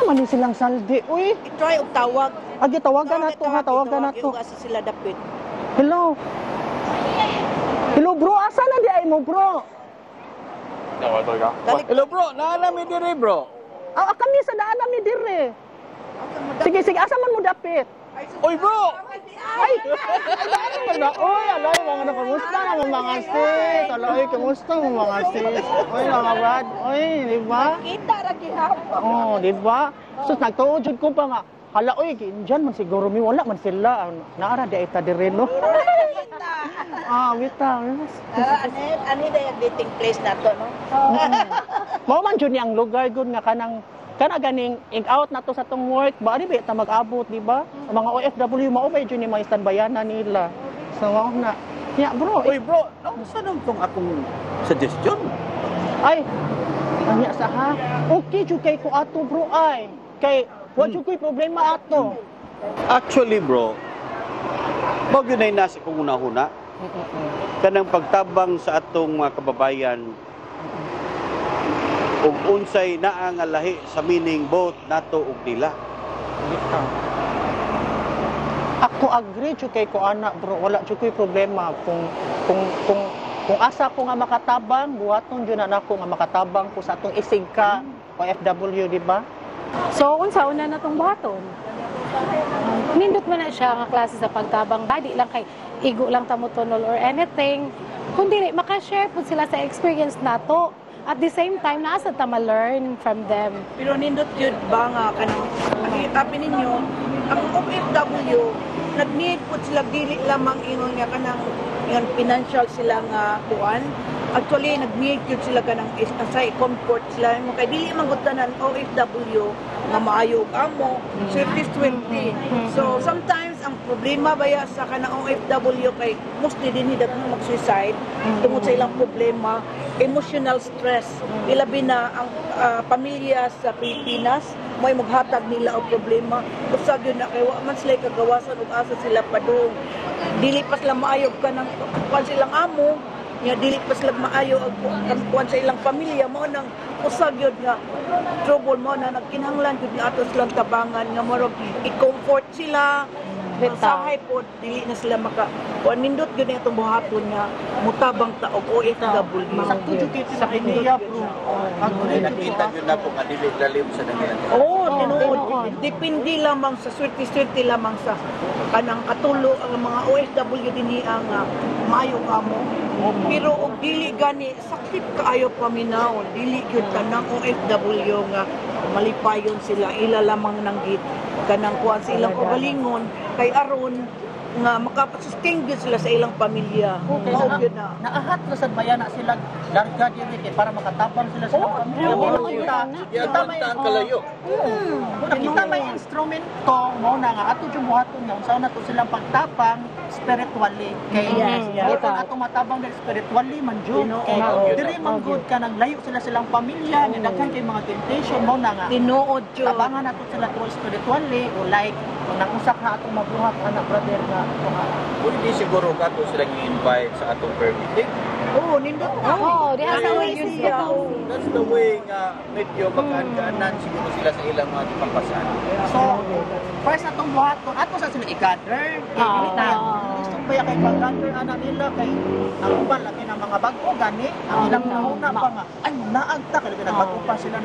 man ni silang saldi. Uy, I-try og tawag. agi tawagan nato ha, tawagan nato. Kasi sila dapit. Hello. Hello bro, asa na di ay mo bro? Hello bro, naanami diri bro. Kami sa daan namin dire. Sige, sige, asa man mo dapit? Oy bro! Ay, oy, alay, mga kamusta na mga sis? Alay, kamusta mga sis? Oy, mga brad, oy, di ba? Kita ra gihapon. Oh, di ba? Sus, nagtuod jud ko pa nga. Hala, oy, dyan man siguro mi wala man sila. Naara di ita dire, no? Wita. Ani na yung dating place na to, no? Mao man jud ni ang lugar gud nga kanang ganing out na to sa tong work ba di ba ta mag-abot di ba ang mga OFW mao ba jud ni mga standbayanan nila so mao na ya bro Oy bro, nausa nang tong akong suggestion. ay anya sa ha okay jud kay ko ato bro ay kay wa jud koy problema ato Actually bro, bagyo na nasa kong una-una. Kanang pagtabang sa atong mga kababayan ug unsay naa nga lahi sa meaning both nato ug nila. ako agree jud kay ko ana bro wala jud koy problema kung asa ko nga makatabang buhaton jud na nako nga makatabang ko sa atong isig ka OFW di ba So, unsa una na tong buhaton? Nindot man na siya nga klase sa pagtabang body lang kay igo lang tamutunol or anything. Kundi maka-share po sila sa experience nato. At the same time, nasa ta ma-learn from them. Pero nindot yun ba nga kanang nakikitapi ninyo, ang OFW, nag-need po sila dili lamang ingon nga kanang financial sila nga kuan. Actually, nag-need yun sila kanang asay comfort sila. Kaya dili mangutanan OFW nga maayo og amo, swerte. So, sometimes, ang problema baya sa kanang OFW kay mostly din daghang mag-suicide tungod sa ilang problema, emotional stress. Ilabi na ang pamilya sa Pilipinas, may maghatag nila og problema. Usag yun na kay wa man sila kagawasan ug asa sila padung. Dili pa sila maayo kanang kuan silang amo, nya dili pa sila maayo og kuan sa ilang pamilya mo nang usag yun nga trouble mo na nagkinahanglan jud ato silang tabangan nga murag i-comfort sila. Sahay po, dili na sila maka... Kung nindot yun yung itong buhaton nga, mutabang taog OFW. sakto jud kay sa idea bro Nakita nyo na po nga dili lalim sa nangyayari. Oo, tinuod. Depende lamang sa swerte lamang sa kanang katulo ang mga OFW din ang maayo kamo. Pero og dili gani sakit kaayo paminaw, dili gyud tanang OFW nga malipayon sila ila lamang nang gid kanang kuan sa ilang kagalingon kay aron nga makapasustain gyud sila sa ilang pamilya. Mao gyud na. naahat na sad bayana sila larga diri kay para makatabang sila sa pamilya Yan kalayo. Kung nakita may instrumento mo na nga ato jud buhaton nga unsa na to silang pagtapang spiritually kay kung ato matabang dahil spiritually man jud kay diri man good ka naglayo sila silang pamilya nga daghan kay mga temptation mo na nga Tinuod jud. tabangan nato sila to spiritually o like kung nakusak na atong mabuhat anak brother nga Pwede siguro kato silang i-invite sa atong prayer meeting. Oo, nindot na. Oo, di asa way yun siya. That's the way nga medyo magkaanan siguro sila sa ilang mga pampasan. so first atong buhaton ato sa sila i-gather dili na gusto ba kay pag-gather ana nila kay ang uban laki ng mga bago gani ang ilang nauna pa nga ay naagta kay nagbago pa sila